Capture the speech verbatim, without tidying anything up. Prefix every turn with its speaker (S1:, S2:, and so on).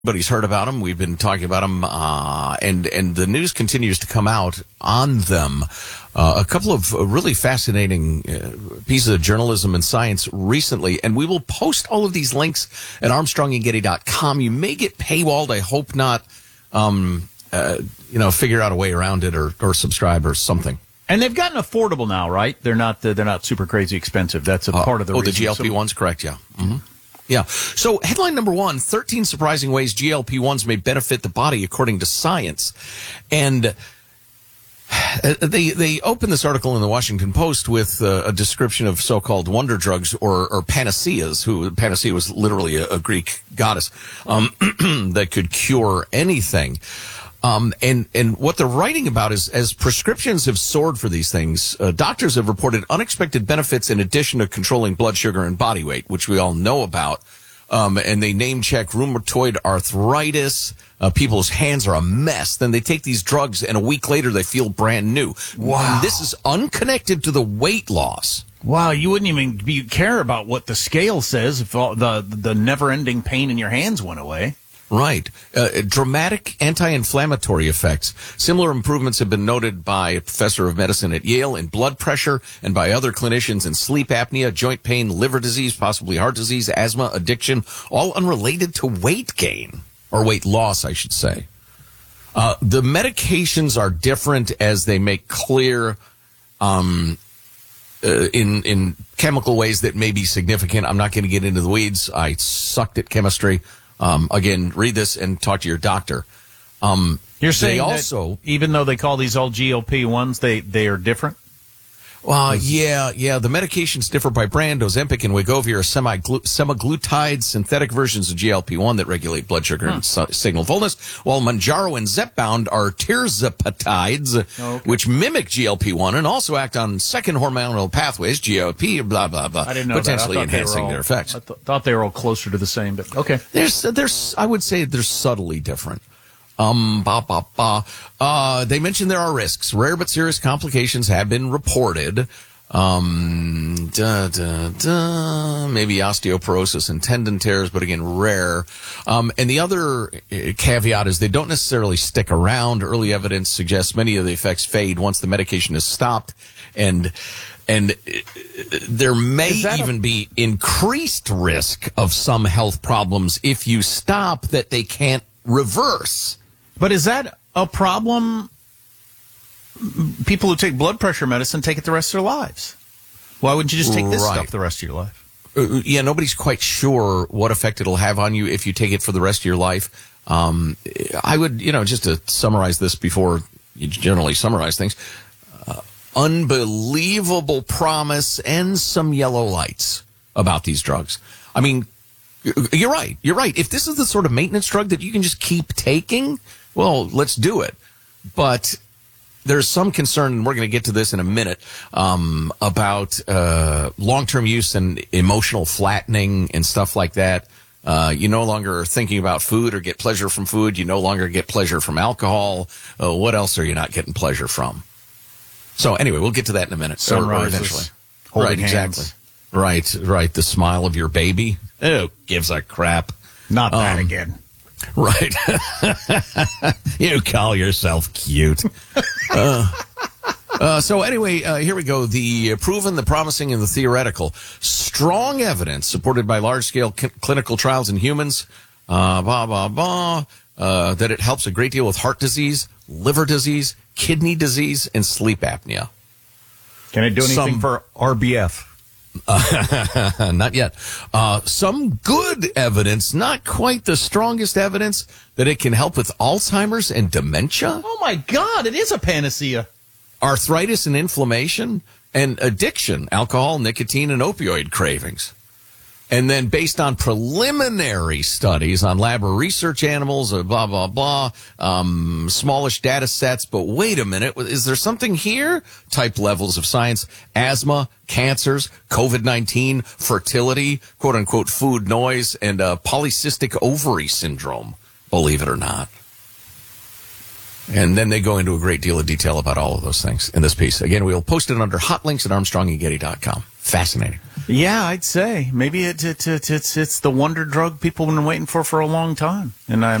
S1: Everybody's heard about them. We've been talking about them, uh, and, and the news continues to come out on them. Uh, a couple of really fascinating uh, pieces of journalism and science recently, and we will post all of these links at armstrong and getty dot com. You may get paywalled. I hope not, um, uh, you know, figure out a way around it or, or subscribe or something.
S2: And they've gotten affordable now, right? They're not, uh, they're not super crazy expensive. That's a uh, part of the
S1: Oh,
S2: reason.
S1: the G L P one's correct, yeah. Mm-hmm. Yeah. So headline number one, thirteen surprising ways G L P ones may benefit the body according to science. And they they open this article in the Washington Post with uh, a description of so-called wonder drugs or, or panaceas, who panacea was literally a, a Greek goddess, um, that could cure anything. Um, and, and what they're writing about is, as prescriptions have soared for these things, uh, doctors have reported unexpected benefits in addition to controlling blood sugar and body weight, which we all know about. Um, and they name check rheumatoid arthritis. Uh, people's hands are a mess. Then they take these drugs and a week later they feel brand new.
S2: Wow.
S1: And this is unconnected to the weight loss.
S2: Wow, you wouldn't even be, care about what the scale says if all the, the never-ending pain in your hands went away.
S1: Right. Uh, dramatic anti-inflammatory effects. Similar improvements have been noted by a professor of medicine at Yale in blood pressure and by other clinicians in sleep apnea, joint pain, liver disease, possibly heart disease, asthma, addiction, all unrelated to weight gain, or weight loss, I should say. Uh, the medications are different as they make clear um, uh, in, in chemical ways that may be significant. I'm not going to get into the weeds. I sucked at chemistry. Um, again, read this and talk to your doctor. Um,
S2: You're saying
S1: they
S2: that
S1: also,
S2: even though they call these all G L P ones, they, they are different?
S1: Uh, yeah, yeah. The medications differ by brand. Ozempic and Wegovy are semi-glu- semaglutide synthetic versions of G L P one that regulate blood sugar hmm. and su- signal fullness, while Mounjaro and Zepbound are tirzepatides, okay. which mimic G L P one and also act on second hormonal pathways, G L P, blah, blah, blah,
S2: I didn't know
S1: potentially
S2: that.
S1: enhancing
S2: all,
S1: their effects.
S2: I th- thought they were all closer to the same, but okay.
S1: There's, there's, I would say they're subtly different. Um, ba, ba, ba. Uh, they mentioned there are risks. Rare but serious complications have been reported. Um, da, da, da, maybe osteoporosis and tendon tears, but again, rare. Um, and the other caveat is they don't necessarily stick around. Early evidence suggests many of the effects fade once the medication is stopped. And, and there may even a- be increased risk of some health problems if you stop that they can't reverse.
S2: But is that a problem? People who take blood pressure medicine take it the rest of their lives. Why wouldn't you just take this
S1: right.
S2: stuff the rest of your life?
S1: Uh, yeah, nobody's quite sure what effect it'll have on you if you take it for the rest of your life. Um, I would, you know, just to summarize this before you generally summarize things, uh, unbelievable promise and some yellow lights about these drugs. I mean, you're right. You're right. If this is the sort of maintenance drug that you can just keep taking, well, let's do it. But there's some concern, and we're going to get to this in a minute, um, about uh, long-term use and emotional flattening and stuff like that. Uh, you no longer are thinking about food or get pleasure from food. You no longer get pleasure from alcohol. Uh, what else are you not getting pleasure from? So anyway, we'll get to that in a minute.
S2: Sunrises,
S1: or eventually.
S2: holding
S1: Right,
S2: hands.
S1: exactly. Right, right. The smile of your baby. Oh, gives a crap.
S2: Not that
S1: Um,
S2: again.
S1: Right. You call yourself cute. uh, uh, so anyway, uh, here we go. The uh, proven, the promising, and the theoretical. Strong evidence supported by large-scale c- clinical trials in humans, uh, blah, blah, blah, uh, that it helps a great deal with heart disease, liver disease, kidney disease, and sleep apnea.
S2: Can it do anything
S1: Some,
S2: for R B F?
S1: Uh, not yet. Uh, some good evidence, not quite the strongest evidence, that it can help with Alzheimer's and dementia.
S2: Oh, my God, it is a panacea.
S1: Arthritis and inflammation, and addiction, alcohol, nicotine, and opioid cravings. And then based on preliminary studies on lab or research animals, uh, blah, blah, blah, um, smallish data sets. But wait a minute, is there something here? Type levels of science, asthma, cancers, COVID nineteen, fertility, quote unquote, food noise, and uh, polycystic ovary syndrome, believe it or not. And then they go into a great deal of detail about all of those things in this piece. Again, we'll post it under hot links at armstrong and getty dot com. Fascinating.
S2: Yeah, I'd say maybe it, it, it, it's it's the wonder drug people have been waiting for for a long time, and I